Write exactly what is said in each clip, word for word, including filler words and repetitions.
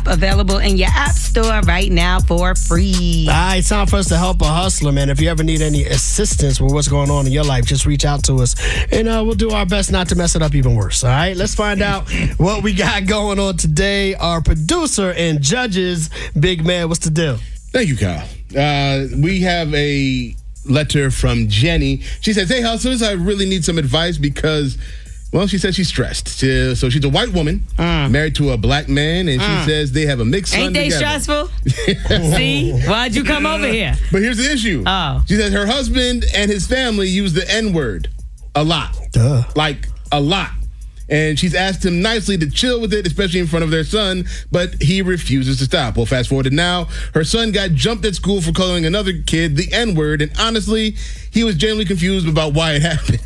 available in your app store right now for free. All right, time for us to help a hustler, man. If you ever need any assistance with what's going on in your life, just reach out to us, and uh, we'll do our best not to mess it up even worse. All right, let's find out what we got going on today. Our producer and judges, Big Man, what's the deal? Thank you, Kyle. Uh, we have a letter from Jenny. She says, hey, hustlers, I really need some advice because, well, she says she's stressed. She, so she's a white woman, mm. married to a black man, and mm. she says they have a mixed son Ain't they together. stressful? See? Why'd you come over here? But here's the issue. Oh. She says her husband and his family use the N-word a lot. Duh. Like, a lot. And she's asked him nicely to chill with it, especially in front of their son, but he refuses to stop. Well, fast forward to now, her son got jumped at school for calling another kid the N-word, and honestly, he was genuinely confused about why it happened.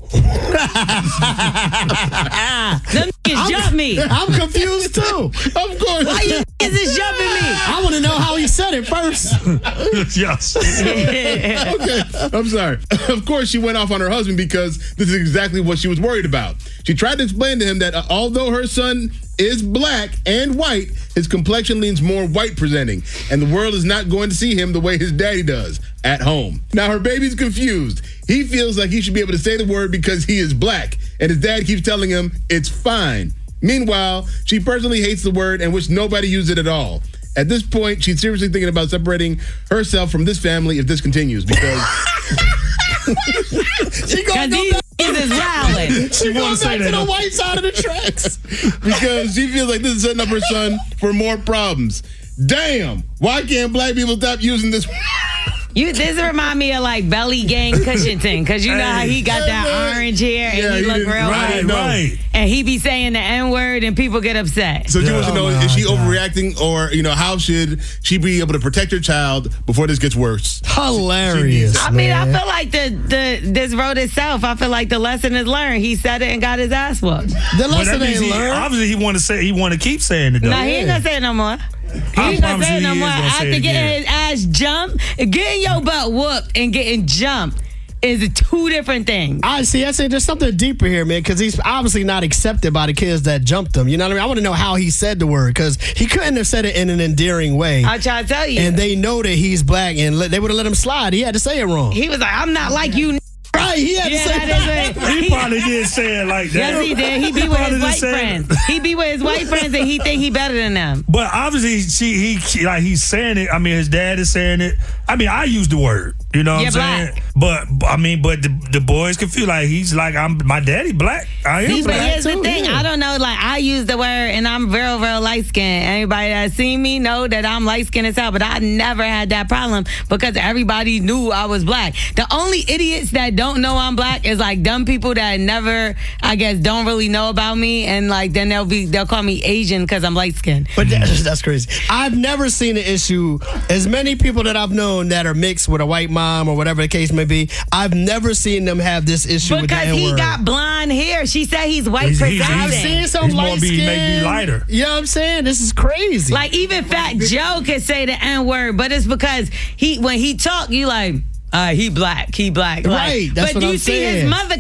Them niggas jumped me. I'm confused too. Of course. Why you niggas is jumping me? I want to know how he said it first. Yes. Okay, I'm sorry. Of course, she went off on her husband because this is exactly what she was worried about. She tried to explain to him that uh, although her son is black and white, his complexion leans more white presenting, and the world is not going to see him the way his daddy does at home. Now, her baby's confused. He feels like he should be able to say the word because he is black, and his dad keeps telling him it's fine. Meanwhile, she personally hates the word and wishes nobody used it at all. At this point, she's seriously thinking about separating herself from this family if this continues because she gonna go these back, niggas is wilding. she going say back to that. the white side of the tracks. because she feels like this is setting up her son for more problems. Damn, why can't black people stop using this? You, this remind me of like Belly Gang Cushington, because you know how he got that orange hair and Yeah, he he look did- real Right, white. right. And he be saying the N-word and people get upset. So she wants to Oh know, my is she God. overreacting, or, you know, how should she be able to protect her child before this gets worse? Hilarious. I mean, I man. feel like the, the this wrote itself. I feel like the lesson is learned. He said it and got his ass whooped. The But that lesson means ain't he, learned. obviously he want to say he want to keep saying it though. Nah, he ain't gonna say it no more. He I ain't gonna promise say it you no he more. is gonna say After it getting again. his ass jumped, getting your butt whooped and getting jumped is two different things. I see. I say there's something deeper here, man, because he's obviously not accepted by the kids that jumped him. You know what I mean? I want to know how he said the word, because he couldn't have said it in an endearing way. I try to tell you. And they know that he's black, and let, they would have let him slide. He had to say it wrong. He was like, I'm not like you. Right? He had Yeah, to say that is it. He probably did say it like that. Yes, he did. He be with probably his just white said- friends. He be with his white friends and he think he better than them. But obviously, she, he, he- like he's saying it. I mean, his dad is saying it. I mean, I use the word. You know what You're I'm saying? black. But I mean, but the, the boys confused. Like he's like, I'm my daddy black. I am See, but black. here's the too, thing. yeah. I don't know. Like, I use the word and I'm real, real light skinned. Anybody that seen me know that I'm light skinned as hell, but I never had that problem because everybody knew I was black. The only idiots that don't know I'm black is like dumb people that never, I guess, don't really know about me. And like, then they'll be, they'll call me Asian because I'm light skinned. But that, that's crazy. I've never seen an issue. As many people that I've known that are mixed with a white mom or whatever the case may be, I've never seen them have this issue with the Because he N-word. got blonde hair. She said he's white He's- he's- presenting. I've seen some He's more light be- skin. maybe lighter. You know what I'm saying? This is crazy. Like even Fat Joe can say the N word, but it's because he when he talk, you like, uh, he black, he black. Like, Right, that's but what you I'm see saying. his mother